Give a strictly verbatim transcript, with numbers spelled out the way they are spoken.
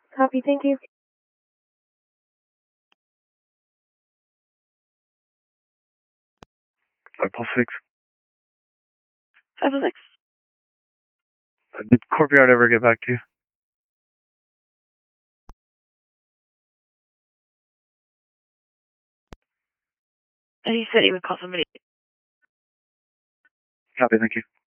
Copy, thank you. Five plus six. Five plus six. Uh, did Courtyard ever get back to you? And he said he would call somebody. Copy, thank you.